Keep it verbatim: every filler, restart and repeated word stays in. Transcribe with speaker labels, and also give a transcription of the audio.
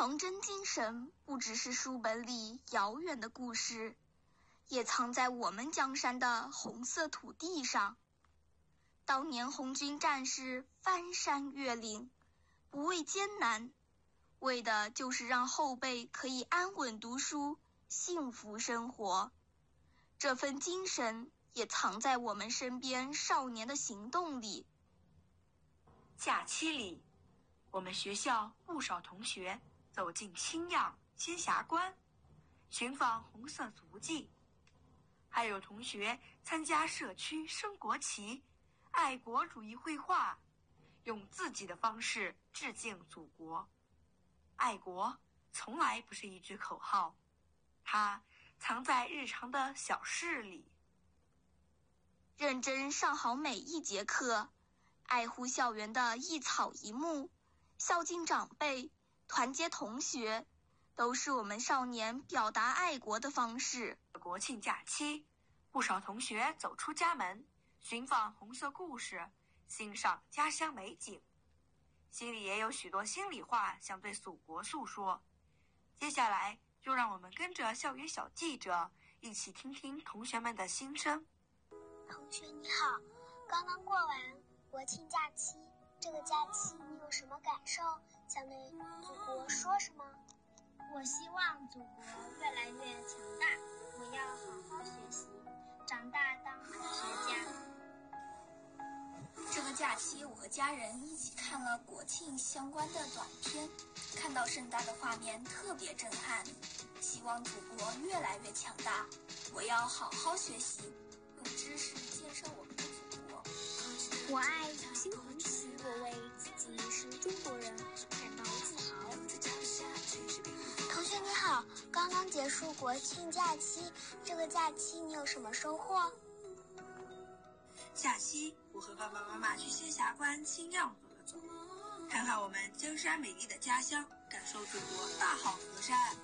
Speaker 1: 长征精神不只是书本里遥远的故事，也藏在我们江山的红色土地上。当年红军战士翻山越岭，不畏艰难，为的就是让后辈可以安稳读书，幸福生活。这份精神也藏在我们身边少年的行动里。
Speaker 2: 假期里，我们学校不少同学走进青样仙霞关，寻访红色足迹，还有同学参加社区升国旗、爱国主义绘画，用自己的方式致敬祖国。爱国从来不是一句口号，它藏在日常的小事里。
Speaker 1: 认真上好每一节课，爱护校园的一草一木，孝敬长辈，团结同学，都是我们少年表达爱国的方式。
Speaker 2: 国庆假期，不少同学走出家门，寻访红色故事，欣赏家乡美景，心里也有许多心里话想对祖国诉说。接下来就让我们跟着校园小记者一起听听同学们的心声。
Speaker 3: 同学你好，刚刚过完国庆假期，这个假期你有什么感受？想对祖国说什么？
Speaker 4: 我希望祖国越来越强大，我要好好学习，长大当科学家。
Speaker 5: 这个假期，我和家人一起看了国庆相关的短片，看到盛大的画面特别震撼。希望祖国越来越强大，我要好好学习，用知识建设我们的祖国。
Speaker 3: 我爱五星红旗，我为自己是中国人感到自豪。
Speaker 6: 同学你好，刚刚结束国庆假期，这个假期你有什么收获？
Speaker 2: 假期，我和爸爸妈妈去仙霞关青样走了走，看看我们江山美丽的家乡，感受祖国大好河山。